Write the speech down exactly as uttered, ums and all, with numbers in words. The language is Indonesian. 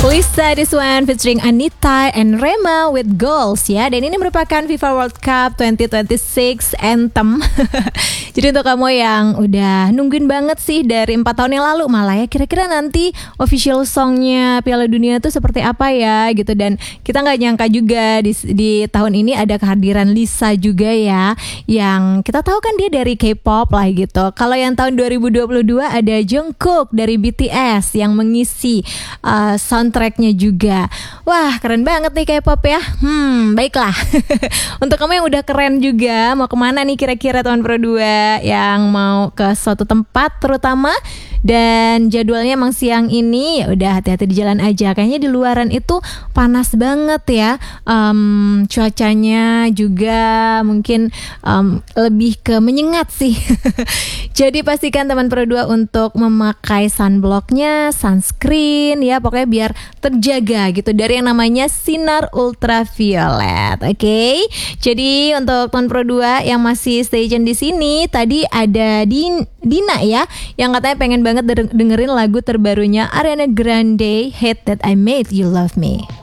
Lisa this one featuring Anita and Rema with Goals ya. Dan ini merupakan FIFA World Cup dua ribu dua puluh enam anthem. Jadi untuk kamu yang udah nungguin banget sih dari empat tahun yang lalu malah ya, kira-kira nanti official songnya Piala Dunia itu seperti apa ya gitu. Dan kita gak nyangka juga di, di tahun ini ada kehadiran Lisa juga ya, yang kita tahu kan dia dari K-pop lah gitu. Kalau yang tahun dua ribu dua puluh dua ada Jungkook dari B T S yang mengisi uh, soundtracknya juga. Wah keren banget nih K-pop ya. Hmm baiklah. Untuk kamu yang udah keren juga, mau kemana nih kira-kira teman Pro dua yang mau ke suatu tempat terutama dan jadwalnya emang siang ini, ya udah hati-hati di jalan aja. Kayaknya di luaran itu panas banget ya. Um, cuacanya juga mungkin um, lebih ke menyengat sih. Jadi pastikan teman Pro dua untuk memakai sunblocknya, sunscreen ya, pokoknya biar terjaga gitu dari yang namanya sinar ultraviolet. Oke. Okay? Jadi untuk teman Pro dua yang masih stay tune di sini, tadi ada Din- Dina ya yang katanya pengen banget dengerin lagu terbarunya Ariana Grande, Hate That I Made You Love Me.